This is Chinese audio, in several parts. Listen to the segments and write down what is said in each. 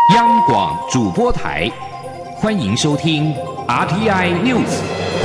央广主播台，欢迎收听 RTI News。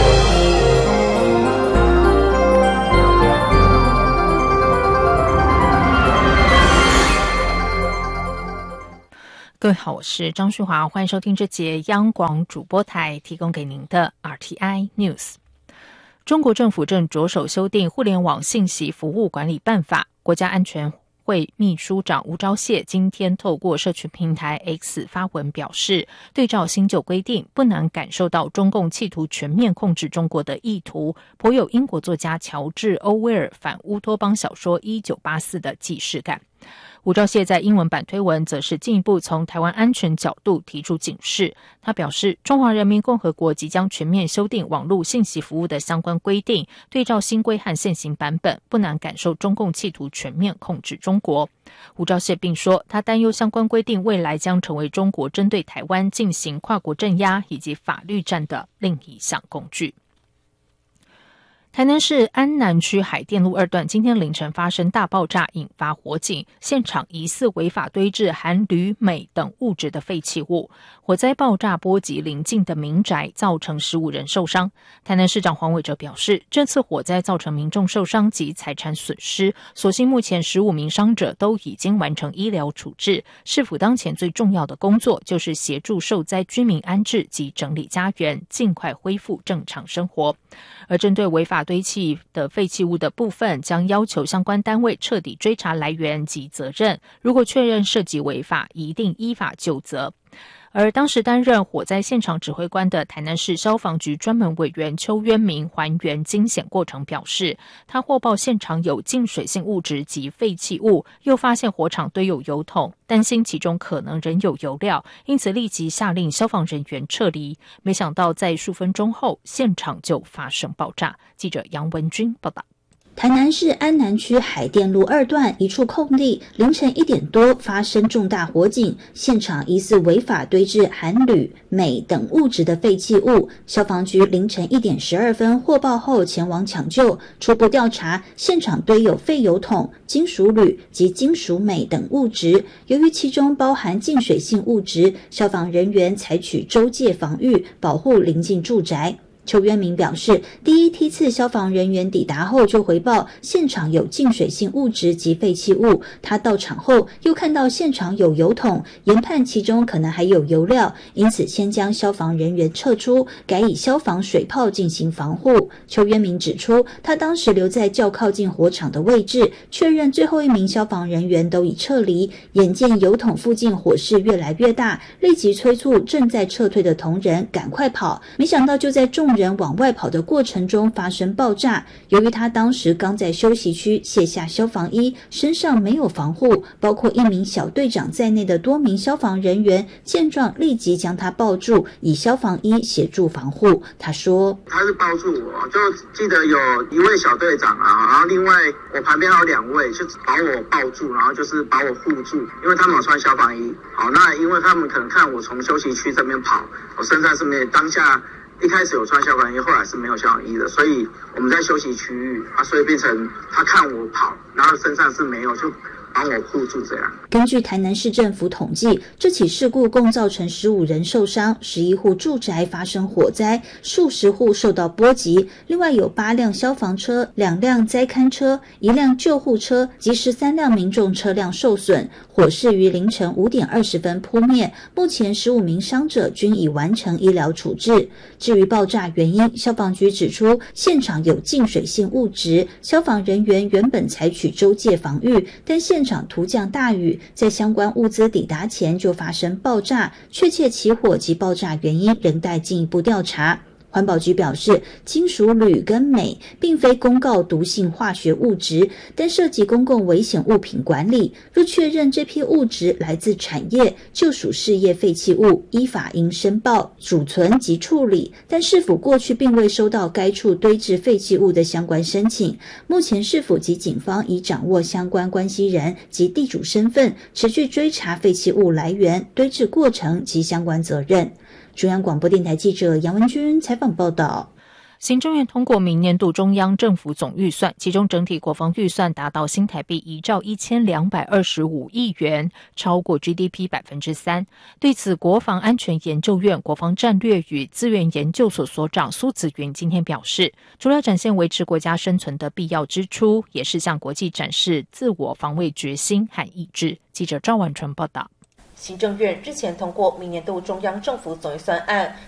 各位好，我是张旭华，欢迎收听这节央广主播台提供给您的 RTI News。中国政府正着手修订《互联网信息服务管理办法》，国家安全会秘书长吴钊燮今天透过社群平台 X 发文表示，对照新旧规定，不难感受到中共企图全面控制中国的意图，颇有英国作家乔治·欧威尔反乌托邦小说《1984》的既视感。吴钊燮在英文版推文则是进一步从台湾安全角度提出警示。他表示，中华人民共和国即将全面修订网络信息服务的相关规定，对照新规和现行版本，不难感受中共企图全面控制中国。吴钊燮并说，他担忧相关规定未来将成为中国针对台湾进行跨国镇压以及法律战的另一项工具。台南市安南区海淀路2段今天凌晨发生大爆炸，引发火警，现场疑似违法堆置含铝、镁等物质的废弃物。火灾爆炸波及邻近的民宅，造成15人受伤。台南市长黄伟哲表示，这次火灾造成民众受伤及财产损失，所幸目前15名伤者都已经完成医疗处置。市府当前最重要的工作就是协助受灾居民安置及整理家园，尽快恢复正常生活。而针对违法堆砌的废弃物的部分，将要求相关单位彻底追查来源及责任，如果确认涉及违法，一定依法就责。而当时担任火灾现场指挥官的台南市消防局专门委员邱渊明还原惊险过程表示，他获报现场有净水性物质及废弃物，又发现火场堆有油桶，担心其中可能仍有油料，因此立即下令消防人员撤离。没想到在数分钟后，现场就发生爆炸。记者杨文君报道。 台南市安南区海淀路2段一处空地，凌晨1点多发生重大火警，现场疑似违法堆置含铝、镁等物质的废弃物。消防局凌晨1点12分获报后前往抢救，初步调查，现场堆有废油桶、金属铝及金属镁等物质。由于其中包含净水性物质，消防人员采取周界防御，保护邻近住宅。邱渊明表示，第一梯次消防人员抵达后就回报现场有净水性物质及废弃物，他到场后又看到现场有油桶，研判其中可能还有油料，因此先将消防人员撤出，改以消防水炮进行防护。邱渊明指出，他当时留在较靠近火场的位置，确认最后1名消防人员都已撤离，眼见油桶附近火势越来越大，立即催促正在撤退的同仁赶快跑，没想到就在众人往外跑的过程中发生爆炸。由于他当时刚在休息区卸下消防衣，身上没有防护，包括1名小队长在内的多名消防人员见状立即将他抱住，以消防衣协助防护。他说， 他是抱住我，就记得有1位小队长啊，然后另外我旁边还有2位就把我抱住，然后就是把我护住，因为他们有穿消防衣。好，那因为他们可能看我从休息区这边跑，我身上是没有，当下一开始有穿消防衣，后来是没有消防衣的，所以我们在休息区域啊，所以变成他看我跑，然后身上是没有，就帮我护住这样。 根据台南市政府统计，这起事故共造成15人受伤，11户住宅发生火灾，数十户受到波及。另外有8辆消防车、2辆灾勘车、1辆救护车及13辆民众车辆受损。火势于凌晨5点20分扑灭，目前15名伤者均已完成医疗处置。至于爆炸原因，消防局指出，现场有净水性物质，消防人员原本采取周界防御，但现场突降大雨，在相关物资抵达前就发生爆炸，确切起火及爆炸原因仍待进一步调查。环保局表示，金属铝跟镁并非公告毒性化学物质，但涉及公共危险物品管理，若确认这批物质来自产业，就属事业废弃物，依法应申报、储存及处理，但市府过去并未收到该处堆置废弃物的相关申请。目前市府及警方已掌握相关关系人及地主身份，持续追查废弃物来源、堆置过程及相关责任。中央广播电台记者杨文君采访报道。 行政院通过明年度中央政府总预算，其中整体国防预算达到新台币1兆1225亿元，超过 GDP 3%。对此，国防安全研究院国防战略与资源研究所所长苏子云今天表示，除了展现维持国家生存的必要支出，也是向国际展示自我防卫决心和意志。记者赵婉纯报道。 行政院日前通过明年度中央政府总预算案，